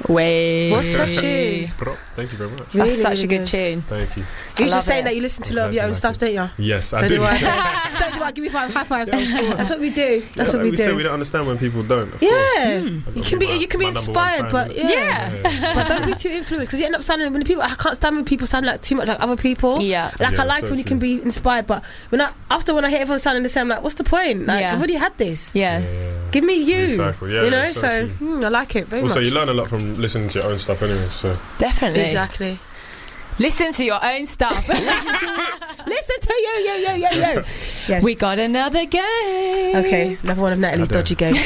Way. What a tune. Thank you very much. That's Really, such really a good good. tune. Thank you. You're love just saying it. that you listen to a lot of your own stuff, don't you? Yes, I So do. do I. So do I. Give me five, high five. Yeah, of course. That's what we do. That's what we say we do. don't understand when people don't. Of course. Yeah, I've you got can be my number one inspired, fan, but innit? Yeah. but don't be too influenced because you end up sounding when people. I can't stand when people sound like too much like other people. Yeah. Like Yeah, I like so when you true. can be inspired, but when I hear everyone sounding the same, I'm like, what's the point? Like Yeah. I've already had this. Yeah. Give me you. Recycle, yeah, you know, so so true. I like it very Also, much. you learn a lot from listening to your own stuff anyway, so. Definitely. Exactly. Listen to your own stuff. Listen to you. Yes. We got another game. Okay, another one of Natalie's I do. dodgy games.